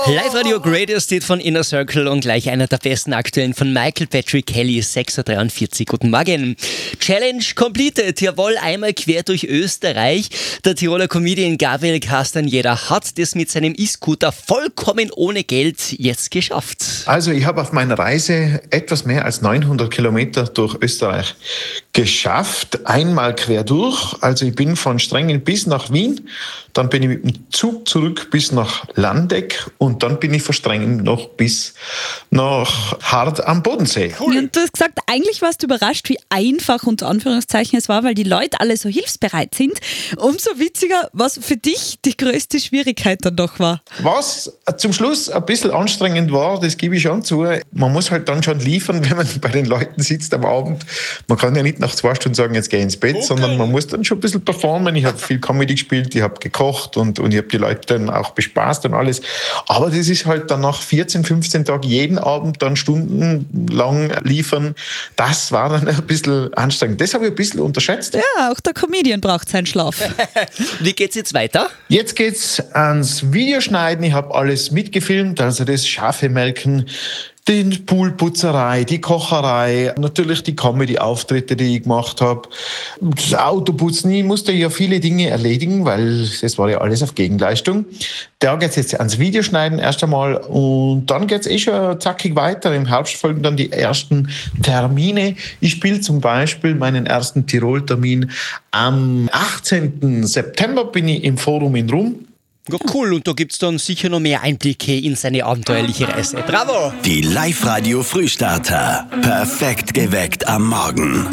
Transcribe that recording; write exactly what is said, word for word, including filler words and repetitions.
Live-Radio Greatest Hit von Inner Circle und gleich einer der besten aktuellen von Michael Patrick Kelly, sechs Uhr dreiundvierzig. Guten Morgen. Challenge completed. Jawohl, einmal quer durch Österreich. Der Tiroler Comedian Gabriel Castaneda hat das mit seinem E-Scooter vollkommen ohne Geld jetzt geschafft. Also ich habe auf meiner Reise etwas mehr als neunhundert Kilometer durch Österreich geschafft. Einmal quer durch. Also ich bin von Strengen bis nach Wien. Dann bin ich mit dem Zug zurück bis nach Landeck und dann bin ich von Strengen noch bis nach Hart am Bodensee. Cool. Und du hast gesagt, eigentlich warst du überrascht, wie einfach unter Anführungszeichen es war, weil die Leute alle so hilfsbereit sind. Umso witziger, was für dich die größte Schwierigkeit dann doch war. Was zum Schluss ein bisschen anstrengend war, das gebe ich schon zu. Man muss halt dann schon liefern, wenn man bei den Leuten sitzt am Abend. Man kann ja nicht nach zwei Stunden sagen, jetzt geh ins Bett, okay, sondern man muss dann schon ein bisschen performen. Ich habe viel Comedy gespielt, ich habe gekocht und, und ich habe die Leute dann auch bespaßt und alles. Aber das ist halt dann nach vierzehn, fünfzehn Tagen jeden Abend dann stundenlang liefern. Das war dann ein bisschen anstrengend. Das habe ich ein bisschen unterschätzt. Ja, auch der Comedian braucht seinen Schlaf. Wie geht's jetzt weiter? Jetzt geht's ans Videoschneiden. Ich habe alles mitgefilmt, also das scharfe Melken, die Poolputzerei, die Kocherei, natürlich die Comedy-Auftritte, die ich gemacht habe, das Autoputzen. Ich musste ja viele Dinge erledigen, weil das war ja alles auf Gegenleistung. Da geht's jetzt ans Videoschneiden erst einmal und dann geht's eh schon zackig weiter. Im Herbst folgen dann die ersten Termine. Ich spiele zum Beispiel meinen ersten Tirol-Termin am achtzehnten September bin ich im Forum in Rum. Ja, cool, und da gibt's dann sicher noch mehr Einblicke in seine abenteuerliche Reise. Bravo! Die Live-Radio Frühstarter. Perfekt geweckt am Morgen.